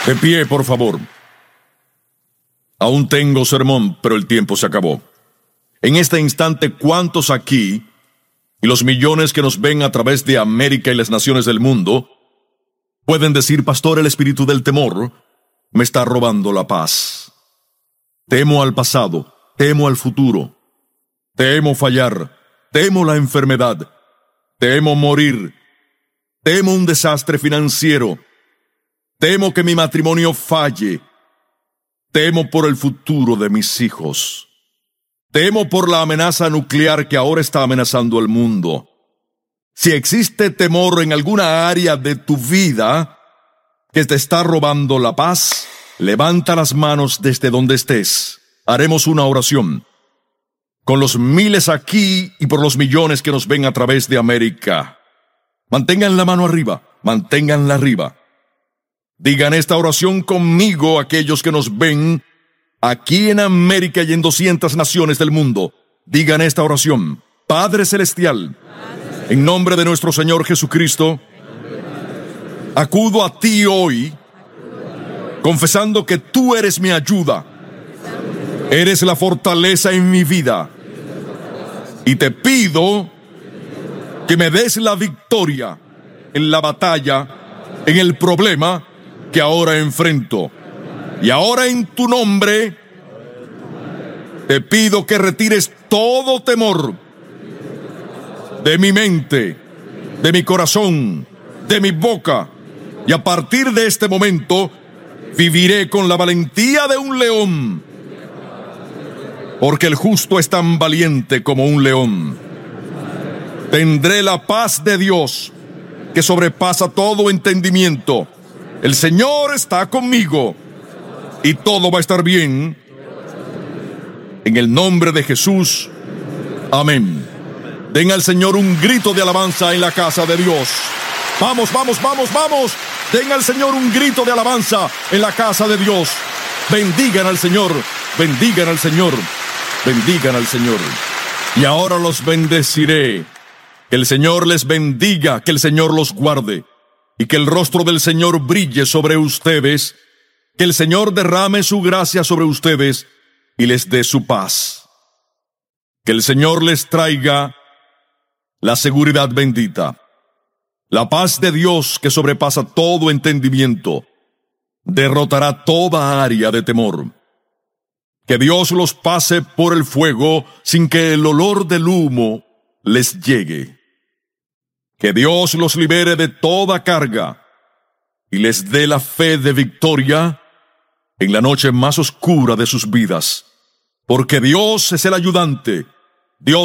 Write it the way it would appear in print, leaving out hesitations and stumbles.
De pie, por favor. Aún tengo sermón, pero el tiempo se acabó. En este instante, ¿cuántos aquí, y los millones que nos ven a través de América y las naciones del mundo, pueden decir: pastor, el espíritu del temor me está robando la paz? Temo al pasado, temo al futuro, temo fallar, temo la enfermedad, temo morir, temo un desastre financiero, temo que mi matrimonio falle, temo por el futuro de mis hijos, temo por la amenaza nuclear que ahora está amenazando el mundo. Si existe temor en alguna área de tu vida que te está robando la paz, levanta las manos desde donde estés. Haremos una oración con los miles aquí y por los millones que nos ven a través de América. Mantengan la mano arriba, manténganla arriba. Digan esta oración conmigo aquellos que nos ven aquí en América y en 200 naciones del mundo. Digan esta oración: Padre Celestial, en nombre de nuestro Señor Jesucristo, acudo a ti hoy, confesando que tú eres mi ayuda, eres la fortaleza en mi vida, y te pido que me des la victoria en la batalla, en el problema que ahora enfrento. Y ahora, en tu nombre, te pido que retires todo temor de mi mente, de mi corazón, de mi boca, y a partir de este momento viviré con la valentía de un león, porque el justo es tan valiente como un león. Tendré la paz de Dios, que sobrepasa todo entendimiento. El Señor está conmigo, y todo va a estar bien. En el nombre de Jesús, amén. Den al Señor un grito de alabanza en la casa de Dios. Vamos, vamos, vamos, vamos. Den al Señor un grito de alabanza en la casa de Dios. Bendigan al Señor, bendigan al Señor, bendigan al Señor. Y ahora los bendeciré. Que el Señor les bendiga, que el Señor los guarde, y que el rostro del Señor brille sobre ustedes, que el Señor derrame su gracia sobre ustedes y les dé su paz. Que el Señor les traiga la seguridad bendita. La paz de Dios, que sobrepasa todo entendimiento, derrotará toda área de temor. Que Dios los pase por el fuego sin que el olor del humo les llegue. Que Dios los libere de toda carga y les dé la fe de victoria en la noche más oscura de sus vidas. Porque Dios es el ayudante